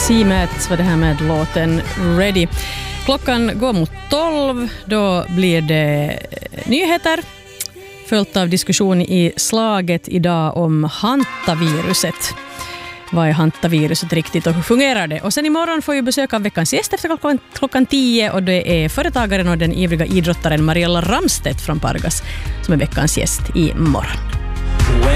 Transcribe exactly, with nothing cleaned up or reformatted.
Seamet var det här med låten Ready. Klockan går mot tolv, då blir det nyheter följt av diskussion i slaget idag om hantaviruset. Vad är hantaviruset riktigt och hur fungerar det? Och sen imorgon får vi besök av veckans gäst efter klockan, klockan tio och det är företagaren och den ivriga idrottaren Mariella Ramstedt från Pargas som är veckans gäst imorgon.